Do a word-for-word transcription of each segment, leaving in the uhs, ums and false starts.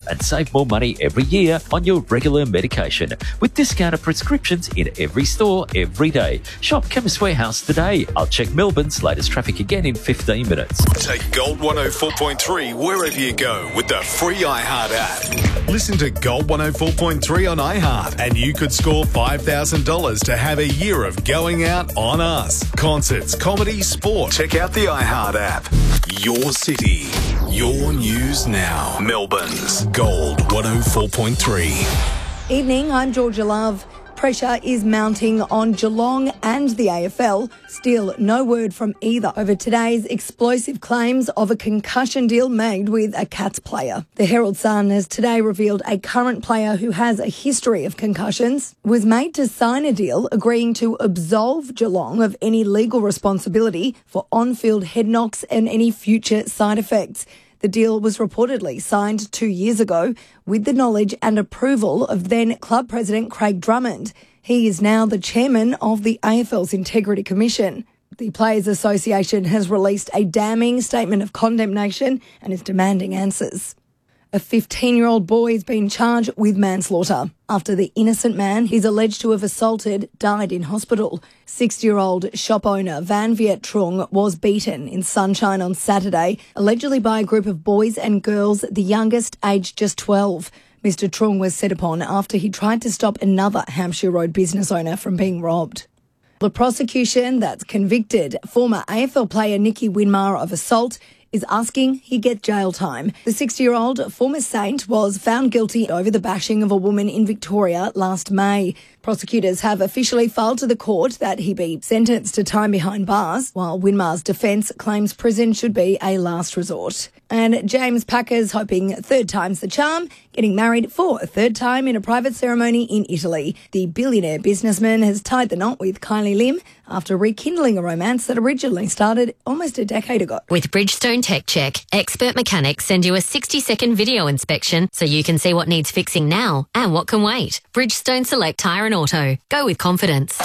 and save more money every year on your regular medication with discounted prescriptions in every store every day. Shop Chemist Warehouse today. I'll check Melbourne's latest traffic again in fifteen minutes. Take Gold one oh four point three wherever you go with the free iHeart app. Listen to Gold one oh four point three on iHeart and you could score five thousand dollars to have a year of going out on us. Concerts, comedy, sport. Check out the iHeart app. Your city, your news now. Melbourne's Gold one oh four point three. Evening, I'm Georgia Love. Pressure is mounting on Geelong and the A F L. Still, no word from either over today's explosive claims of a concussion deal made with a Cats player. The Herald Sun has today revealed a current player who has a history of concussions was made to sign a deal agreeing to absolve Geelong of any legal responsibility for on-field head knocks and any future side effects. The deal was reportedly signed two years ago with the knowledge and approval of then club president Craig Drummond. He is now the chairman of the A F L's Integrity Commission. The Players Association has released a damning statement of condemnation and is demanding answers. A fifteen-year-old boy has been charged with manslaughter after the innocent man he's alleged to have assaulted died in hospital. sixty-year-old shop owner Van Viet Trung was beaten in Sunshine on Saturday, allegedly by a group of boys and girls, the youngest aged just twelve. Mister Trung was set upon after he tried to stop another Hampshire Road business owner from being robbed. The prosecution that's convicted former A F L player Nicky Winmar of assault is asking he get jail time. The sixty-year-old former Saint was found guilty over the bashing of a woman in Victoria last May. Prosecutors have officially filed to the court that he be sentenced to time behind bars, while Winmar's defence claims prison should be a last resort. And James Packer's hoping third time's the charm, getting married for a third time in a private ceremony in Italy. The billionaire businessman has tied the knot with Kylie Lim after rekindling a romance that originally started almost a decade ago. With Bridgestone Tech Check, expert mechanics send you a sixty-second video inspection so you can see what needs fixing now and what can wait. Bridgestone Select Tyre and Auto. Go with confidence.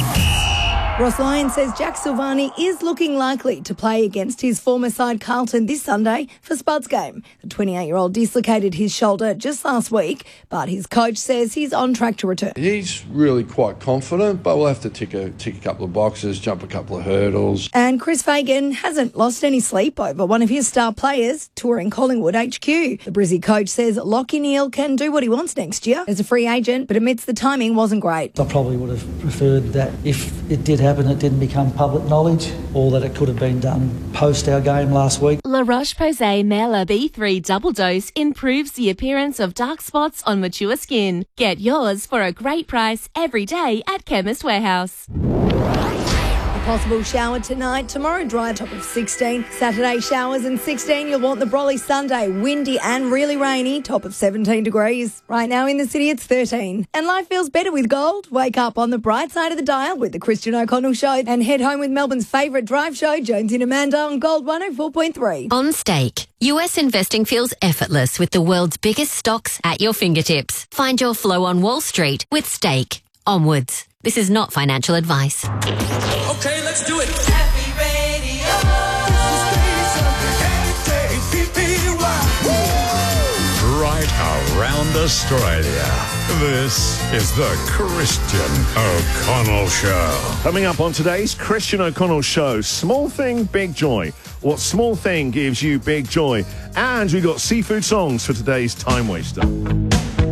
Ross Lyon says Jack Silvani is looking likely to play against his former side Carlton this Sunday for Spud's game. The twenty-eight-year-old dislocated his shoulder just last week, but his coach says he's on track to return. He's really quite confident, but we'll have to tick a, tick a couple of boxes, jump a couple of hurdles. And Chris Fagan hasn't lost any sleep over one of his star players touring Collingwood H Q. The Brizzy coach says Lachie Neale can do what he wants next year as a free agent, but admits the timing wasn't great. I probably would have preferred that if it did happen, it didn't become public knowledge, or that it could have been done post our game last week. La Roche-Posay Mela B three Double Dose improves the appearance of dark spots on mature skin. Get yours for a great price every day at Chemist Warehouse. Possible shower tonight. Tomorrow, dry, top of sixteen. Saturday, showers and sixteen. You'll want the brolly Sunday. Windy and really rainy, top of seventeen degrees. Right now in the city, it's thirteen. And life feels better with gold. Wake up on the bright side of the dial with the Christian O'Connell Show and head home with Melbourne's favourite drive show, Jonesy and Amanda, on Gold one oh four point three. On Stake. U S investing feels effortless with the world's biggest stocks at your fingertips. Find your flow on Wall Street with Stake. Onwards. This is not financial advice. Okay, let's do it. Happy Radio. Right around Australia. This is the Christian O'Connell Show. Coming up on today's Christian O'Connell Show, small thing, big joy. What small thing gives you big joy? And we got seafood songs for today's Time Waster.